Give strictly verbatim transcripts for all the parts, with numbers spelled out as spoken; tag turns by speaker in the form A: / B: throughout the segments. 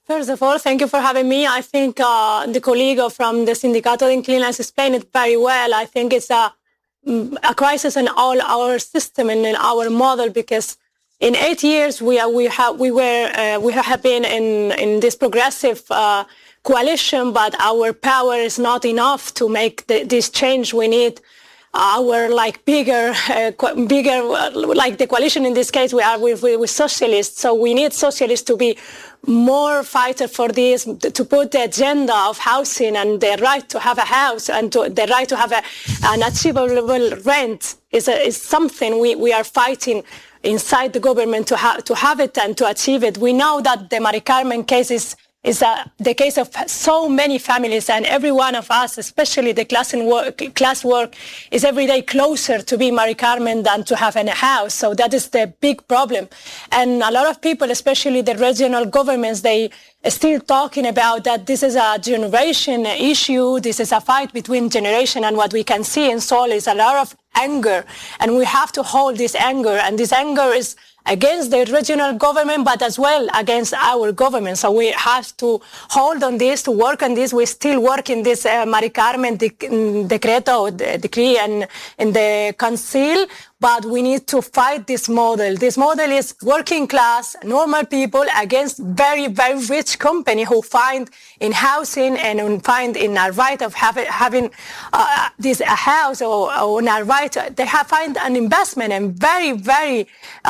A: First of all, thank you for having me. I think uh, the colleague from the Sindicato de Inquilinos explained it very well. I think it's a, a crisis in all our system and in our model, because in eight years we are, we have we were uh, we have been in in this progressive uh, coalition, but our power is not enough to make the, this change. We need our like bigger, uh, bigger uh, like the coalition in this case we are with, with, with socialists. So we need socialists to be more fighter for this, to put the agenda of housing and the right to have a house and to, the right to have a, an achievable rent is, a, is something we, we are fighting inside the government to have to have it and to achieve it. We know that the Mari Carmen case is is uh, the case of so many families, and every one of us, especially the class and work, class work, is every day closer to be Mari Carmen than to have a house. So that is the big problem. And a lot of people, especially the regional governments, they are still talking about that this is a generation issue, this is a fight between generation, and what we can see in Sol is a lot of anger, and we have to hold this anger, and this anger is against the regional government, but as well against our government. So we have to hold on this, to work on this. We still work in this uh, Mari Carmen dec- decreto, the decree, and in the council, but we need to fight this model. This model is working class, normal people against very, very rich company who find in housing and find in a right of have, having uh, this a house or, or in a right, they have find an investment and very, very,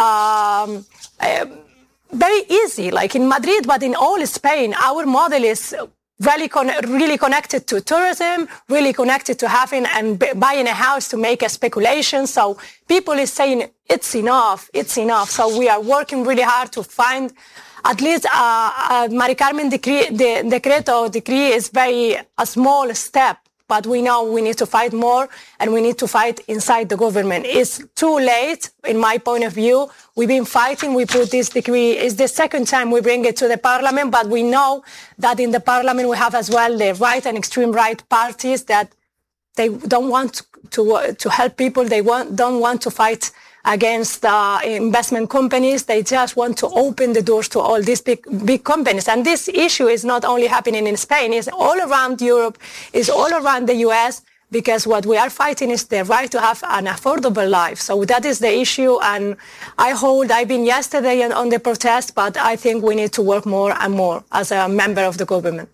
A: um, uh, very easy, like in Madrid, but in all Spain, our model is really, con- really connected to tourism, really connected to having and b- buying a house to make a speculation. So people is saying it's enough, it's enough. So we are working really hard to find at least uh, uh, Mari Carmen decree, the decreto decree is very a small step, but we know we need to fight more, and we need to fight inside the government. It's too late, in my point of view. We've been fighting. We put this decree. It's the second time we bring it to the parliament, but we know that in the parliament we have as well the right and extreme right parties that they don't want to to help people. They want, don't want to fight against uh, investment companies. They just want to open the doors to all these big big companies. And this issue is not only happening in Spain, it's all around Europe, it's all around the U S, because what we are fighting is the right to have an affordable life. So that is the issue, and I hold, I've been yesterday on the protest, but I think we need to work more and more as a member of the government.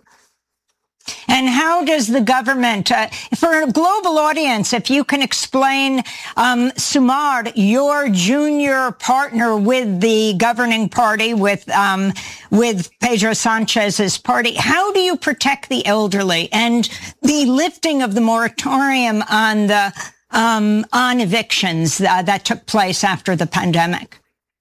B: And how does the government, uh, for a global audience, if you can explain, um, Sumar, your junior partner with the governing party, with um, with Pedro Sanchez's party, how do you protect the elderly and the lifting of the moratorium on the um, on evictions uh, that took place after the pandemic?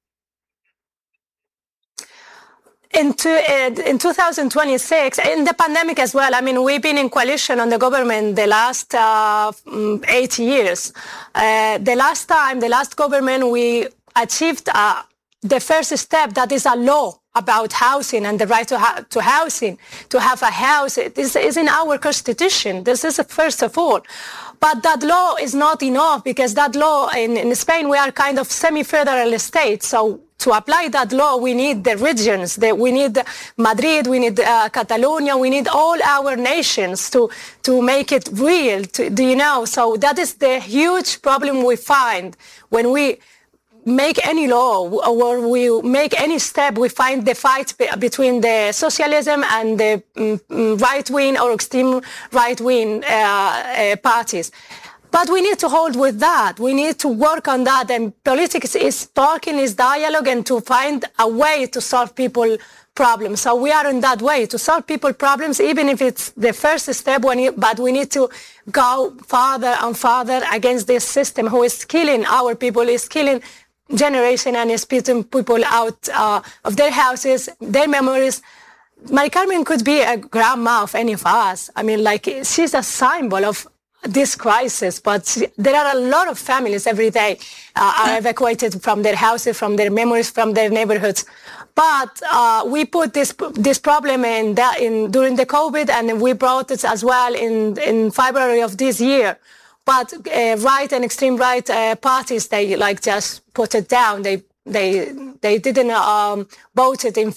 A: In, two, in two thousand twenty-six, in the pandemic as well, I mean, we've been in coalition on the government the last uh, eight years. Uh, the last time, the last government, we achieved uh, the first step, that is a law about housing and the right to, ha- to housing, to have a house. This is in our constitution. This is first of all. But that law is not enough, because that law in, in Spain, we are kind of semi-federal state. So to apply that law, we need the regions. The, we need Madrid, we need uh, Catalonia, we need all our nations to, to make it real. To, do you know? So that is the huge problem we find when we make any law or we make any step. We find the fight be- between the socialism and the um, right-wing or extreme right-wing uh, uh, parties. But we need to hold with that. We need to work on that. And politics is talking, is dialogue, and to find a way to solve people problems. So we are in that way to solve people problems, even if it's the first step. When it, but we need to go farther and farther against this system who is killing our people, is killing generation, and is putting people out uh, of their houses, their memories. Mari Carmen could be a grandma of any of us. I mean, like, she's a symbol of this crisis, but there are a lot of families every day uh, are evacuated from their houses, from their memories, from their neighborhoods. But uh, we put this this problem in that in during the COVID, and we brought it as well in in February of this year. But uh, right and extreme right uh, parties, they like just put it down. They they they didn't um, vote it in